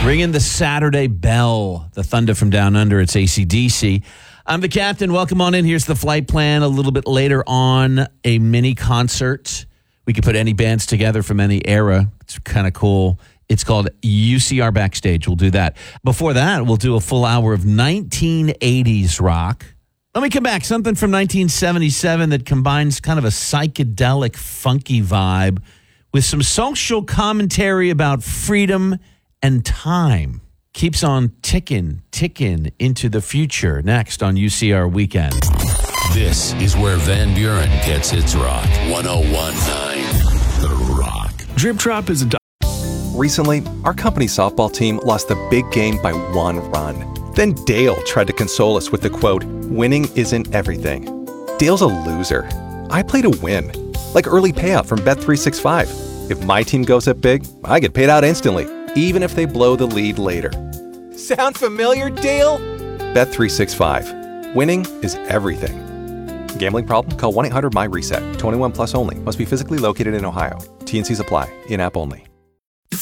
Ringing the Saturday bell, the thunder from down under. It's AC/DC. I'm the captain. Welcome on in. Here's the flight plan. A little bit later on, a mini concert. We could put any bands together from any era. It's kind of cool. It's called UCR Backstage. We'll do that. Before that, we'll do a full hour of 1980s rock. Let me come back. Something from 1977 that combines kind of a psychedelic, funky vibe with some social commentary about freedom and time. Keeps on ticking into the future. Next on UCR Weekend. This is where Van Buren gets its rock. 101.9 The Rock. Drip Drop is a... Recently, our company softball team lost the big game by 1 run. Then Dale tried to console us with the quote, "Winning isn't everything." Dale's a loser. I play to win. Like early payout from Bet365. If my team goes up big, I get paid out instantly, even if they blow the lead later. Sound familiar, Dale? Bet365. Winning is everything. Gambling problem? Call 1-800-MY-RESET. 21 plus only. Must be physically located in Ohio. T&Cs apply. In-app only.